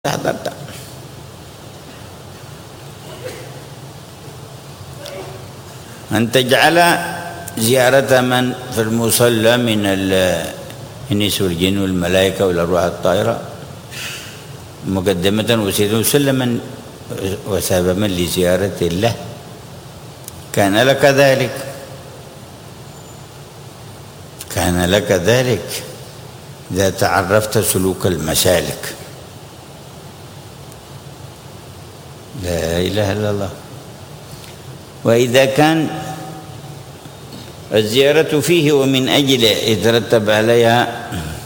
حضرت أن تجعل زيارة من في المصلى من الإنس والجن والملائكة والأرواح الطائرة مقدمة وسيلة وسلما وسببا لزيارة الله. كان لك ذلك إذا تعرفت سلوك المسالك. لا إله إلا الله. وإذا كان الزيارة فيه ومن أجل يترتب عليها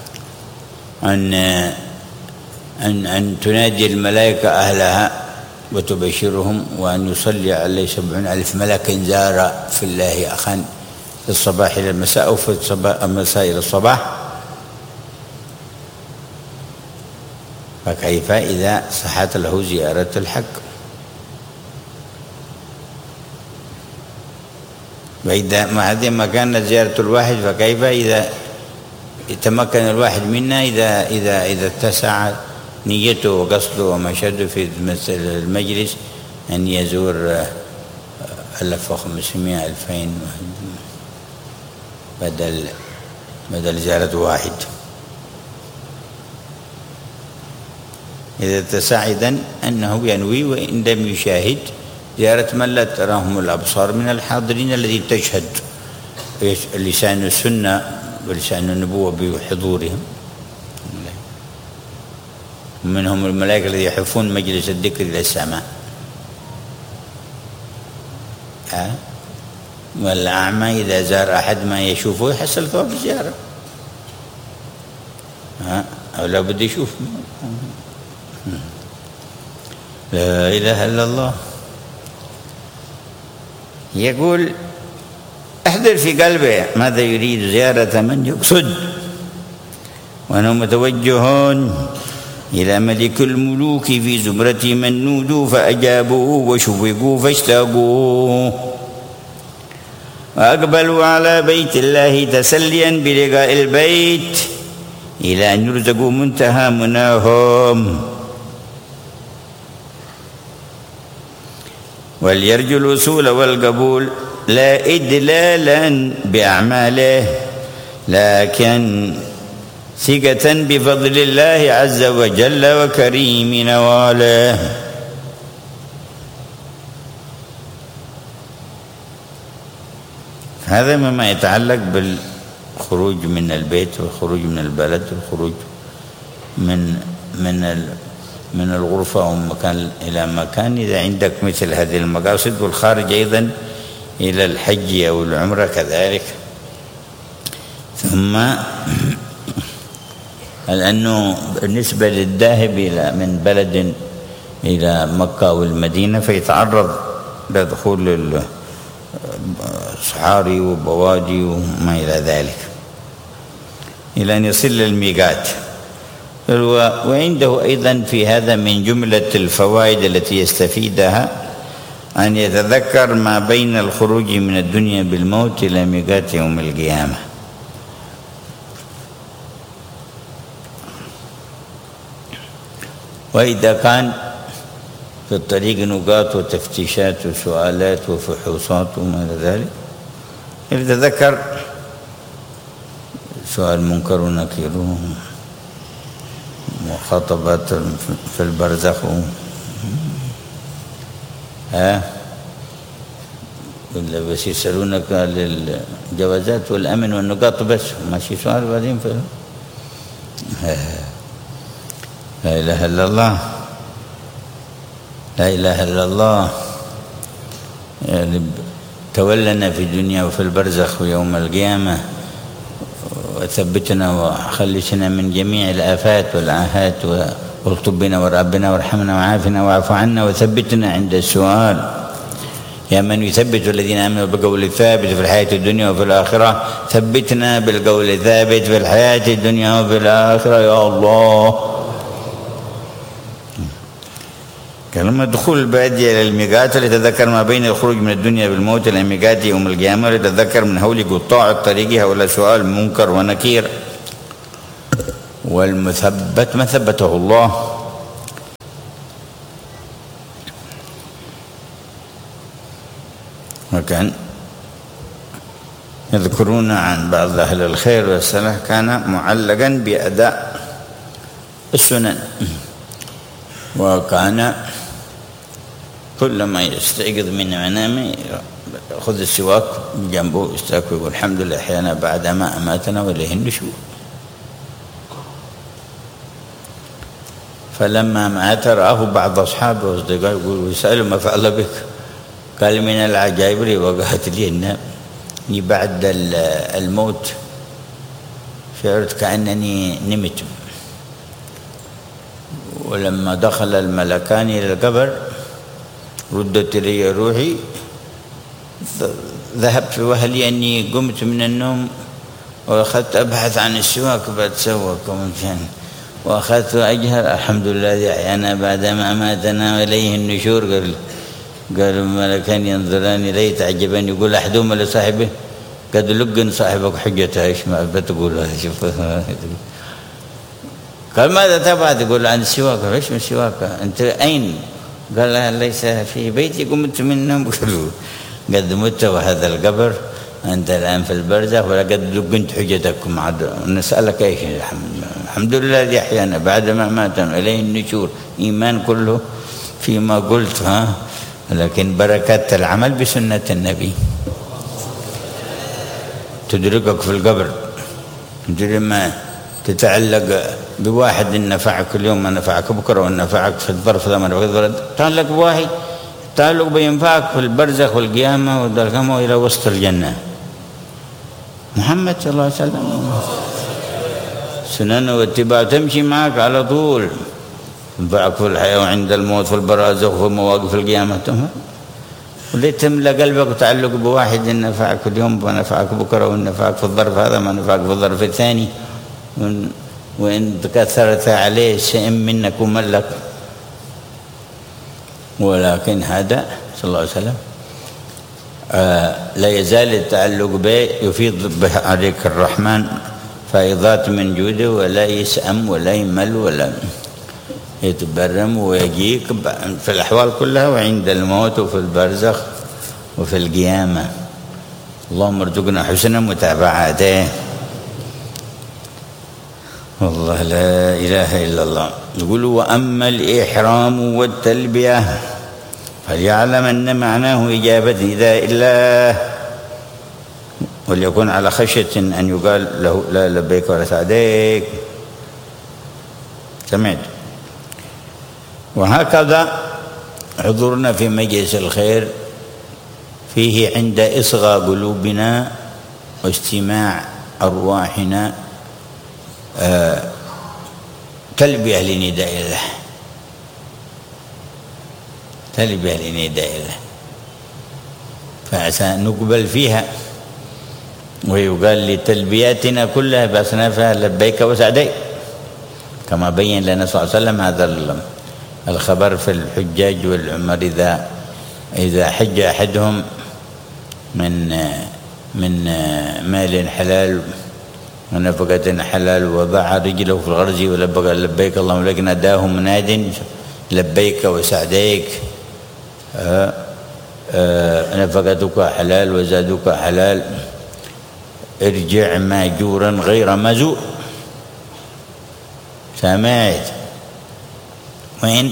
أن تنادي الملائكة أهلها وتبشرهم وأن يصلي عليه 70,000 ملك زار في الله أخا في الصباح إلى المساء أو في المساء إلى الصباح، فكيف إذا صحت له زيارة الحق؟ وإذا ما كانت زيارة الواحد فكيف إذا يتمكن الواحد منا إذا اتسع نيته وقصده ومشهده في المجلس أن يزور 1500 2000 بدل زيارة واحد. إذا اتسع إذن أنه ينوي وإن لم يشاهد زيارة من لا تراهم الأبصار من الحاضرين الذي تشهد لسان السنة ولسان النبوة بحضورهم، منهم الملائكة الذين يحفون مجلس الذكر إلى السماء. والأعمى إذا زار أحد ما يشوفه يحصل ثواب الزيارة، أو لا بد يشوف. لا إله إلا الله. يقول احضر في قلبه ماذا يريد، زيارة من يقصد، وأنهم متوجهون إلى ملك الملوك في زمرة من نودوا فأجابوا وشوقوا فاشتاقوا وأقبلوا على بيت الله تسليا بلقاء البيت إلى أن يرزقوا منتهى مناهم، وليرجوا الوصول والقبول لا إدلالا بأعماله لكن ثقة بفضل الله عز وجل وكريم نواله. هذا مما يتعلق بالخروج من البيت والخروج من البلد والخروج من الغرفة أو مكان إلى مكان إذا عندك مثل هذه المقاصد، والخارج أيضا إلى الحج أو العمرة كذلك. ثم لأنه بالنسبة للذاهب من بلد إلى مكة والمدينة فيتعرض لدخول الصحاري وبوادي وما إلى ذلك إلى أن يصل للميقات. وعنده أيضا في هذا من جملة الفوائد التي يستفيدها أن يتذكر ما بين الخروج من الدنيا بالموت إلى ميقات يوم القيامة. وإذا كان في الطريق نقاط وتفتيشات وسؤالات وفحوصات وما إلى ذلك يتذكر سؤال منكر ونكير وخطبات في البرزخ ولا بس يسألونك للجوازات والأمن والنقاط بس ماشي سؤال بعدين لا إله إلا الله. لا إله إلا الله. يعني تولنا في الدنيا وفي البرزخ ويوم القيامة وثبتنا وخلصنا من جميع الآفات والعاهات واكتب بنا وارحمنا وارحمنا وعافنا واعف عنا وثبتنا عند السؤال. يا من يثبت الذين آمنوا بالقول الثابت في الحياة الدنيا وفي الآخرة ثبتنا بالقول الثابت في الحياة الدنيا وفي الآخرة يا الله. كلمة دخول البادية إلى الميقات لتذكر ما بين الخروج من الدنيا بالموت إلى الميقات يوم القيامة، لتذكر من هول قطاع الطريق هؤلاء سؤال منكر ونكير. والمثبت ما ثبته الله وكان يذكرون عن بعض أهل الخير والصلاح كان معلقا بأداء السنن، وكان كلما يستيقظ من منامه يأخذ السواك بجنبه يستاك ويقول الحمد لله أحيانا بعد ما أماتنا وإليه النشور. فلما مات رآه بعض أصحابه وأصدقائه يقولوا يسألوا ما فعل بك؟ قال من العجائب اللي وقعت لي أني بعد الموت شعرت كأنني نمت، ولما دخل الملكان إلى القبر ردت إلي روحي، ذهبت في وهلي أني قمت من النوم وأخذت أبحث عن السواك بتسوق ومشان، وأخذت أجهر الحمد لله الذي أحيانا بعدما أماتنا وإليه النشور. قالوا الملكان ينظران إليه تعجبان، يقول أحدهما لصاحبه قد لقن صاحبك حجته، إيش ما بتقول هذا؟ شوف قال ماذا تبغى؟ تقول عن السواك. ايش من السواك؟ أنت أين؟ قال ليس في بيتي قمت من النوم. قالوا قد مت وهذا القبر أنت الآن في البرزخ ولقد لقنت حجتكم. نسألك إيش؟ الحمد لله الذي أحيانا بعدما ماتنا إليه النشور. إيمان كله فيما قلت، لكن بركة العمل بسنة النبي تدركك في القبر. تدري ما تتعلق بواحد إن نفعك اليوم ما نفعك بكرة، وإن نفعك في الظرف ذا ما نفعك في الظرف. تعلق بواحد تعلق بينفعك في البرزخ والقيامة والدركمة إلى وسط الجنة. محمد صلى الله عليه وسلم سننه واتباع تمشي معك على طول، ينفعك في الحياة وعند الموت في البرازخ وفي مواقف القيامة. وليه تملأ قلبك وتعلق بواحد إن نفعك اليوم ما نفعك بكرة، وإن نفعك في الظرف هذا ما نفعك في الظرف الثاني، وإن كثرت عليه شيء منك وملك. ولكن هذا صلى الله عليه وسلم لا يزال التعلق به يفيض به عليك الرحمن فائضات من جوده، ولا يسأم ولا يمل ولا يتبرم، ويجيك في الأحوال كلها وعند الموت وفي البرزخ وفي القيامة. اللهم ارزقنا حسن متابعته. والله لا إله إلا الله. يقول وأما الإحرام والتلبية فليعلم أن معناه إجابة نداء الله، وليكون على خشية أن يقال له لا لبيك ولا سعديك. سمعت؟ وهكذا حضورنا في مجلس الخير فيه عند إصغى قلوبنا واجتماع أرواحنا تلبية لنداء الله، تلبية لنداء الله، فعسى نقبل فيها. ويقال لتلبياتنا كلها بأصنافها لبيك وسعديك، كما بين لنا صلى الله عليه وسلم هذا الخبر في الحجاج والعمر إذا حج أحدهم من مال حلال ونفقة حلال وضع رجله في الغرز ولبك لبيك اللهم لك، ناداه مناد لبيك وسعديك، نفقتك حلال وزادك حلال، ارجع ماجورا غير مزور. سمعت؟ وين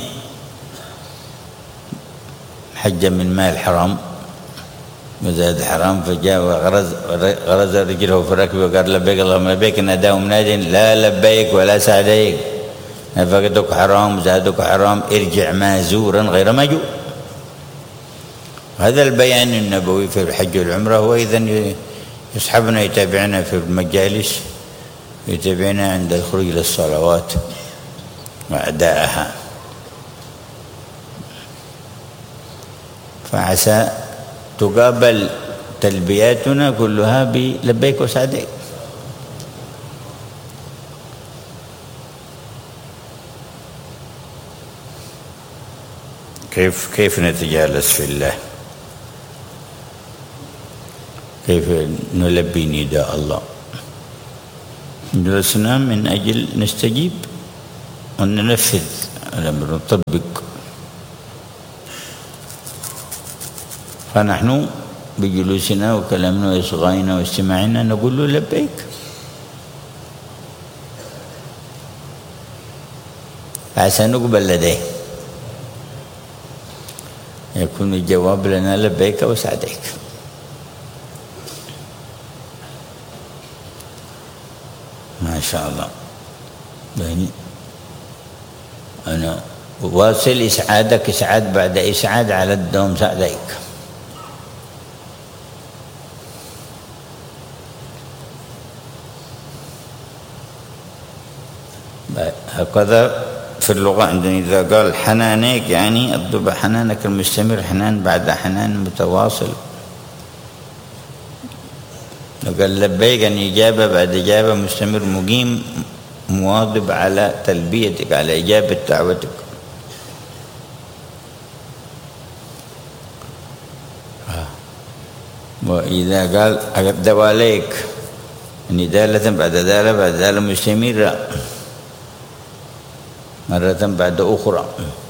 حج من مال حرام وزاد حرام فجاء وغرز رجله في الركب وقال لبيك اللهم لبيك، ناداه مناد لا لبيك ولا سعديك، نفقتك حرام وزادك حرام، ارجع مازورا غير ماجور. هذا البيان النبوي في الحج والعمرة. وإذا يصحبنا يتابعنا في المجالس، يتابعنا عند الخروج للصلوات وأداءها، فعسى تقابل تلبياتنا كلها بلبيك وسعديك. كيف نتجالس في الله؟ كيف نلبي نداء الله؟ جلسنا من أجل نستجيب وننفذ الأمر ونطبق. فنحن بجلوسنا وكلامنا وإصغائنا واستماعنا نقول له لبيك. عسى نقبل لديه، يكون الجواب لنا لبيك وسعديك. ما شاء الله. يعني أنا واصل إسعادك إسعاد بعد إسعاد على الدوام سعديك. هكذا في اللغة عندنا إذا قال حنانك يعني أطلب حنانك المستمر، حنان بعد حنان متواصل. لو قال لبيك يعني إجابة بعد إجابة، مستمر مقيم مواظب على تلبيتك، على إجابة دعوتك. وإذا قال دواليك يعني دالة بعد دالة بعد دالة مستمرة مرة بعد أخرى.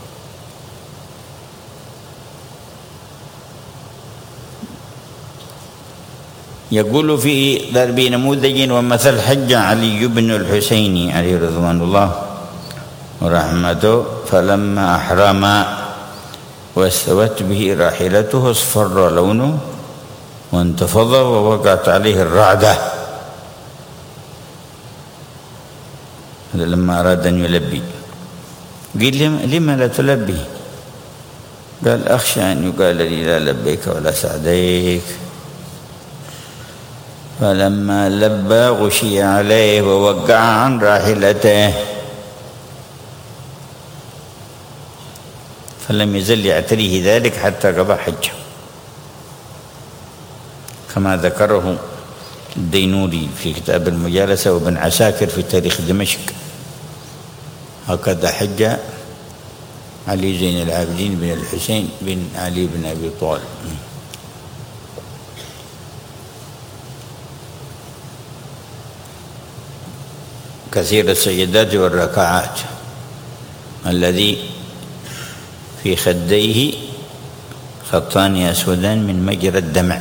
يقول في ضرب نموذج ومثل حج علي بن الحسين عليه رضوان الله ورحمته، فلما أحرم واستوت به راحلته اصفر لونه وانتفض ووقعت عليه الرعدة. هذا لما أراد أن يلبي. قيل لما لا تلبي؟ قال أخشى أن يقال لي لا لبيك ولا سعديك. فلما لبى غشي عليه ووقع عن راحلته، فلم يزل يعتريه ذلك حتى قضى حجه، كما ذكره الدينوري في كتاب المجالسة وابن عساكر في تاريخ دمشق. هكذا حج علي زين العابدين بن الحسين بن علي بن أبي طالب. كثير السجدات والركعات، الذي في خديه خطان أسودان من مجرى الدمع،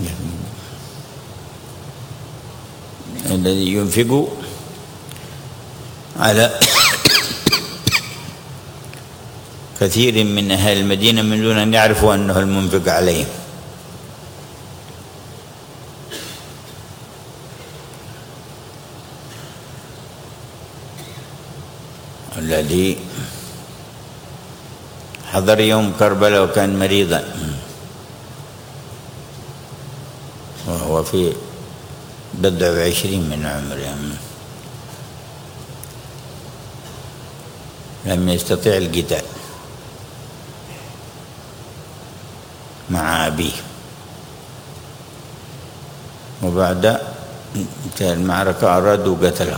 الذي ينفق على كثير من أهل المدينة من دون أن يعرفوا أنه المنفق عليهم. الذي حضر يوم كربلاء وكان مريضا وهو في 20 من عمره، لم يستطع القتال مع أبيه، وبعد انتهى المعركة أرادوا قتله،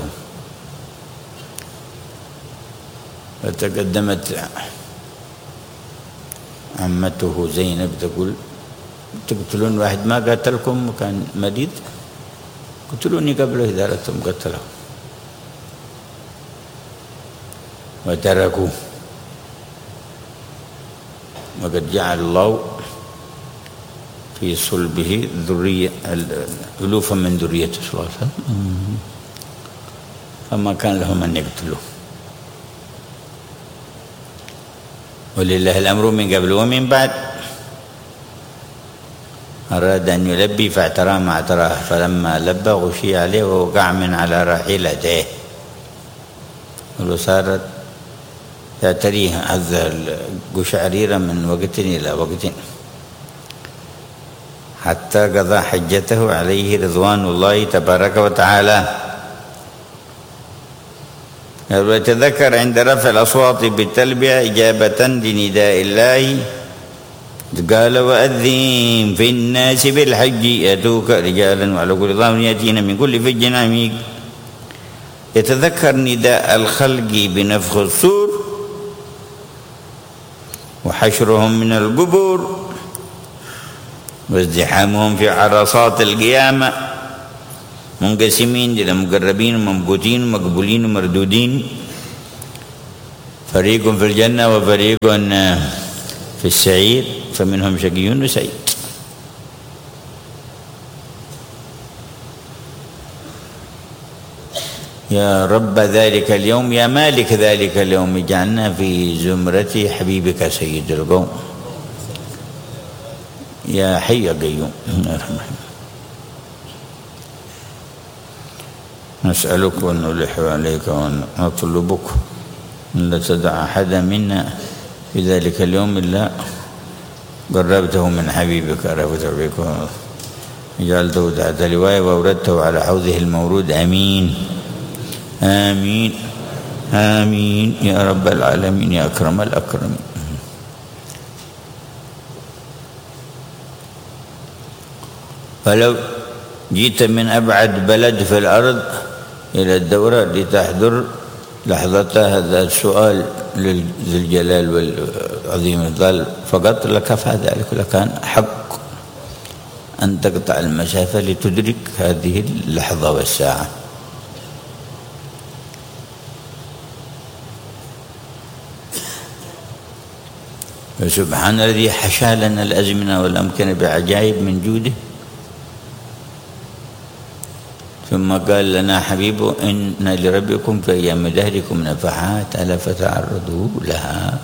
فتقدمت عمته زينب تقول تقتلون واحد ما قتلكم وكان مريض؟ قتلوني قبله إذا أردتم قتله. وتركوه، وقد جعل الله في صلبه ذرية ألوفا من ذريته صلى الله عليه وسلم، فما كان لهم أن يقتلوه. ولله الأمر من قبل ومن بعد. أراد أن يلبي فاعترى ما اعتراه، فلما لبى غشي عليه ووقع من على راحلته، ولو صارت تعتريه هذا القشعريرة من وقت إلى وقت حتى قضى حجته عليه رضوان الله تبارك وتعالى. ويتذكر عند رفع الأصوات بالتلبية إجابة لنداء الله قال وأذن في الناس بالحج يأتوك رجالا وعلى كل ضامر يأتين من كل فج عميق. يتذكر نداء الخلق بنفخ الصور وحشرهم من القبور وازدحامهم في عرصات القيامة، منقسمين إلى مقربين وممقوتين ومقبولين ومردودين، فريق في الجنة وفريق في السعير، فمنهم شقي وسعيد. يا رب ذلك اليوم، يا مالك ذلك اليوم، اجعلنا في زمرة حبيبك سيد القوم، يا حي يا قيوم يا رحمن. نسألك ونلح عليك ونطلبك أن لا تدع أحدا منا في ذلك اليوم إلا قربته من حبيبك رفته بك جعلته تحت لواء وأوردته على حوضه المورود. آمين آمين آمين يا رب العالمين يا أكرم الأكرمين. فلو جئت من أبعد بلد في الأرض إلى الدورة لتحضر لحظة هذا السؤال لذي الجلال والعظيم الظل فقط لكفى ذلك، لكان حق أن تقطع المسافة لتدرك هذه اللحظة والساعة. فسبحان الذي حشى لنا الأزمنة والأمكنة بعجائب من جوده، ثم قال لنا حبيبه إن لربكم في أيام دهركم نفحات ألا فتعرضوا لها.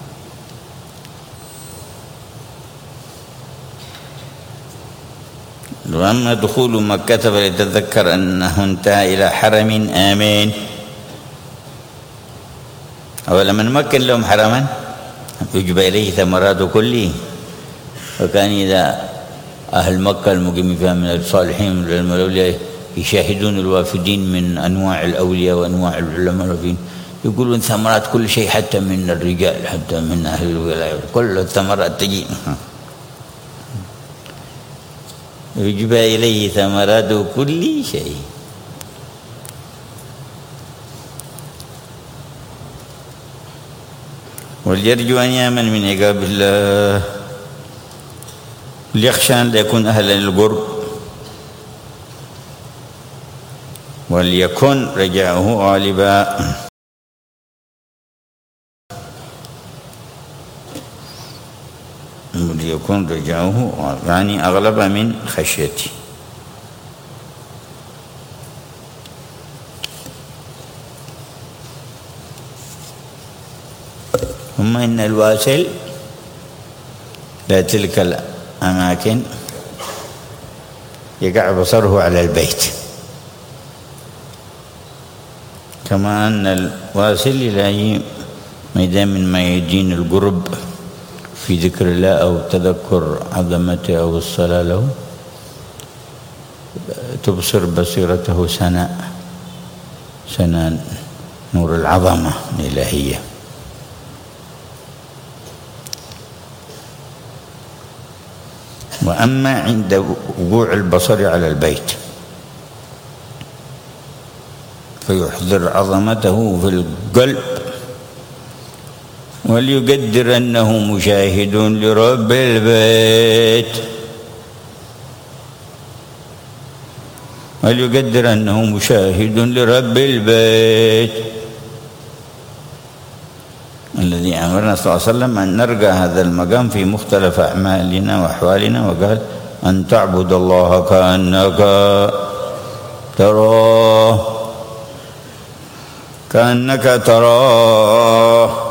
وأما دخول مكة فليتذكر أنه انتهى إلى حرم آمين. أولما نمكن لهم حرما يجب إليه ثمرات كله، فكان إذا أهل مكة المقيمين فيها من الصالحين من الأولياء يشاهدون الوافدين من أنواع الأولياء وأنواع العلماء يقولون ثمرات كل شيء، حتى من الرجال حتى من أهل الولاية كل الثمرات تجي. يجب إليه ثمرات كل شيء. وليرجو أن يأمن من عقاب الله، ليخشى أن لا يكون أهلا للقرب، وليكن رجاؤه غالبا. وليكن رجاؤه يعني أغلب من خشيته. ثم إن الواصل لا تلك الأماكن يقع بصره على البيت، كما أن الواصل إلى ميدان من ميادين القرب في ذكر الله أو تذكر عظمته أو الصلاة له تبصر بصيرته سنة نور العظمة الإلهية. وأما عند وقوع البصر على البيت فيحضر عظمته في القلب وليقدر أنه مشاهد لرب البيت، وليقدر أنه مشاهد لرب البيت الذي أمرنا صلى الله عليه وسلم أن نرجع هذا المقام في مختلف أعمالنا وأحوالنا، وقال أن تعبد الله كأنك تراه